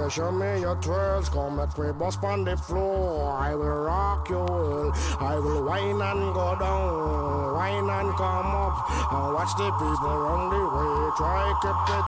you show me your twirls, come at me bust on the floor. I will rock your world. I will whine and go down, whine and come up, and watch the people run the way. Try keep it